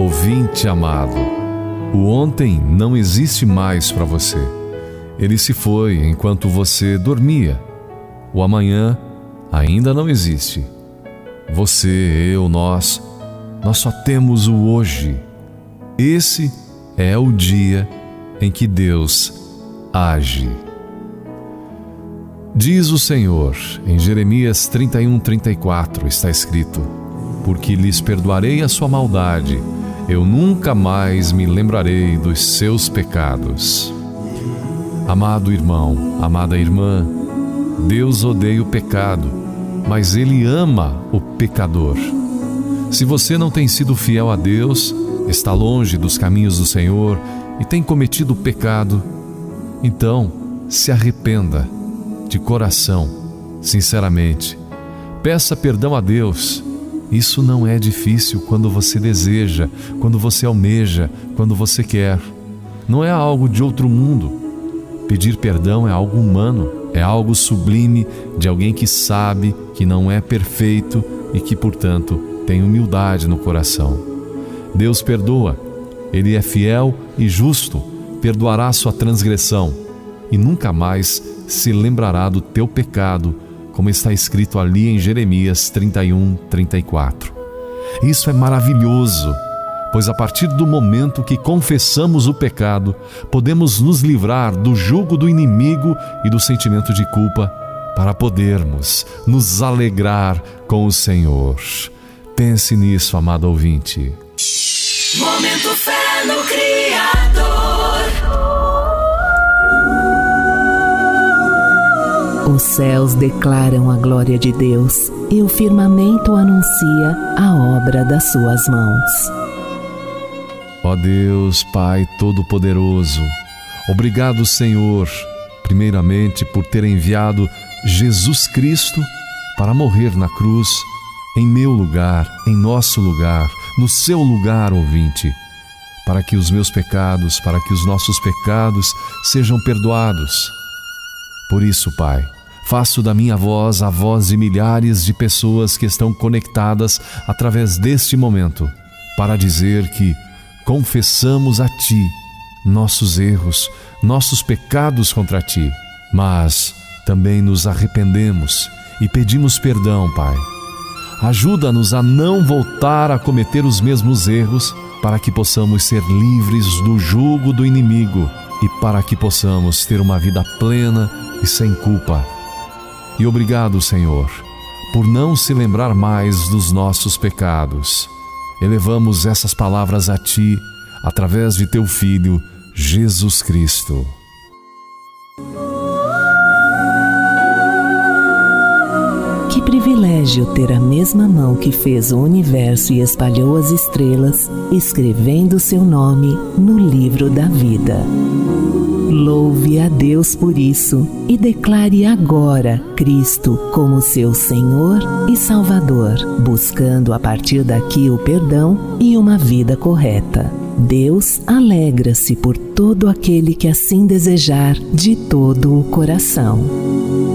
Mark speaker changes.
Speaker 1: Ouvinte amado, o ontem não existe mais para você. Ele se foi enquanto você dormia. O amanhã ainda não existe. Você, eu, nós só temos o hoje. Esse é o dia em que Deus age. Diz o Senhor, em Jeremias 31:34, está escrito: porque lhes perdoarei a sua maldade, eu nunca mais me lembrarei dos seus pecados. Amado irmão, amada irmã, Deus odeia o pecado, mas Ele ama o pecador. Se você não tem sido fiel a Deus, está longe dos caminhos do Senhor e tem cometido pecado, então se arrependa de coração, sinceramente. Peça perdão a Deus. Isso não é difícil quando você deseja, quando você almeja, quando você quer. Não é algo de outro mundo. Pedir perdão é algo humano, é algo sublime de alguém que sabe que não é perfeito e que, portanto, tem humildade no coração. Deus perdoa, Ele é fiel e justo, perdoará a sua transgressão e nunca mais se lembrará do teu pecado, como está escrito ali em Jeremias 31:34. Isso é maravilhoso, pois a partir do momento que confessamos o pecado, podemos nos livrar do jugo do inimigo e do sentimento de culpa para podermos nos alegrar com o Senhor. Pense nisso, amado ouvinte.
Speaker 2: Momento Fé no Criador.
Speaker 3: Os céus declaram a glória de Deus e o firmamento anuncia a obra das suas mãos.
Speaker 1: Ó Deus, Pai Todo-Poderoso, obrigado, Senhor, primeiramente por ter enviado Jesus Cristo para morrer na cruz, em meu lugar, em nosso lugar, no seu lugar, ouvinte, para que os meus pecados, para que os nossos pecados sejam perdoados. Por isso, Pai, faço da minha voz a voz de milhares de pessoas que estão conectadas através deste momento, para dizer que confessamos a Ti nossos erros, nossos pecados contra Ti, mas também nos arrependemos e pedimos perdão, Pai. Ajuda-nos a não voltar a cometer os mesmos erros, para que possamos ser livres do jugo do inimigo e para que possamos ter uma vida plena e sem culpa. E obrigado, Senhor, por não se lembrar mais dos nossos pecados. Elevamos essas palavras a Ti, através de Teu Filho, Jesus Cristo.
Speaker 3: Que privilégio ter a mesma mão que fez o universo e espalhou as estrelas, escrevendo seu nome no livro da vida. Louve a Deus por isso e declare agora Cristo como seu Senhor e Salvador, buscando a partir daqui o perdão e uma vida correta. Deus alegra-se por todo aquele que assim desejar de todo o coração.